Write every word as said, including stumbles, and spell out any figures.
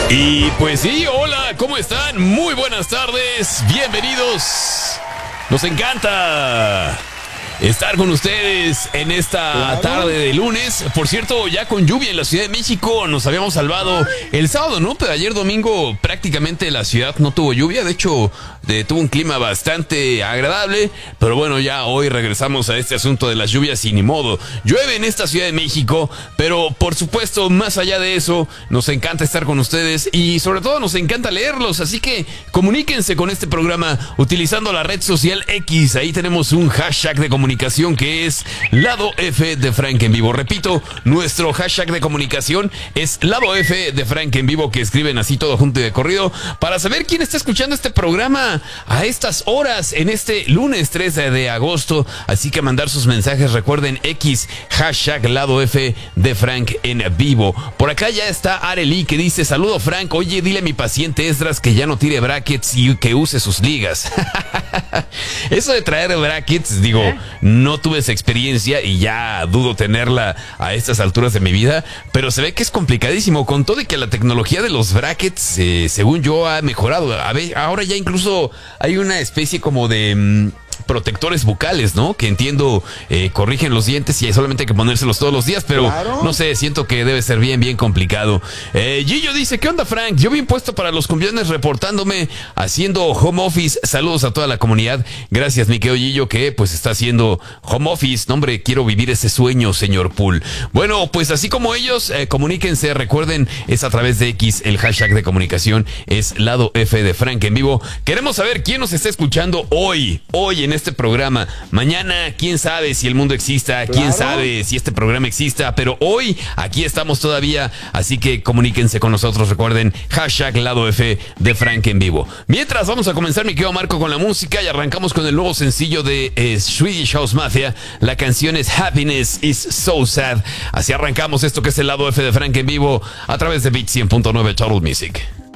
Y pues sí, hola, ¿cómo están? Muy buenas tardes, bienvenidos. Nos encanta estar con ustedes en esta claro. tarde de lunes. Por cierto, ya con lluvia en la Ciudad de México. Nos habíamos salvado el sábado, ¿no? Pero ayer domingo prácticamente la ciudad no tuvo lluvia. De hecho, de, tuvo un clima bastante agradable. Pero bueno, ya hoy regresamos a este asunto de las lluvias y ni modo. Llueve en esta Ciudad de México, pero por supuesto, más allá de eso, nos encanta estar con ustedes y sobre todo nos encanta leerlos. Así que comuníquense con este programa utilizando la red social X. Ahí tenemos un hashtag de comunicación comunicación que es Lado F de Frank en Vivo. Repito, nuestro hashtag de comunicación es Lado F de Frank en Vivo, que escriben así todo junto y de corrido para saber quién está escuchando este programa a estas horas en este lunes tres de agosto. Así que mandar sus mensajes, recuerden X, hashtag Lado F de Frank en Vivo. Por acá ya está Arely, que dice: saludo Frank, oye, dile a mi paciente Esdras que ya no tire brackets y que use sus ligas. Eso de traer brackets, digo, ¿Eh? no tuve esa experiencia y ya dudo tenerla a estas alturas de mi vida, pero se ve que es complicadísimo, con todo y que la tecnología de los brackets, eh, según yo, ha mejorado. A ver, ahora ya incluso hay una especie como de mmm, protectores bucales, ¿no? Que entiendo eh, corrigen los dientes y solamente hay que ponérselos todos los días, pero claro. no sé, siento que debe ser bien, bien complicado. Eh, Gillo dice: ¿qué onda, Frank? Yo bien puesto para los cumpleaños reportándome, haciendo home office. Saludos a toda la comunidad. Gracias, mi querido Gillo, que pues está haciendo home office. No, hombre, quiero vivir ese sueño, señor Pool. Bueno, pues así como ellos, eh, comuníquense, recuerden, es a través de X, el hashtag de comunicación es Lado F de Frank en Vivo. Queremos saber quién nos está escuchando hoy, hoy en este programa. Mañana, quién sabe si el mundo exista, claro. quién sabe si este programa exista, pero hoy aquí estamos todavía, así que comuníquense con nosotros, recuerden, hashtag Lado F de Frank en Vivo. Mientras, vamos a comenzar, mi querido Marco, con la música y arrancamos con el nuevo sencillo de eh, Swedish House Mafia. La canción es Happiness is So Sad. Así arrancamos esto que es el Lado F de Frank en Vivo a través de Beat cien punto nueve Total Music.